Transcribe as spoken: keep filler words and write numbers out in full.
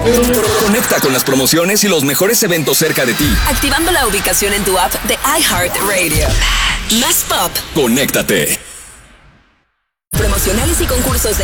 Conecta con las promociones y los mejores eventos cerca de ti. Activando la ubicación en tu app de iHeartRadio. Más pop. Conéctate. Promocionales y concursos de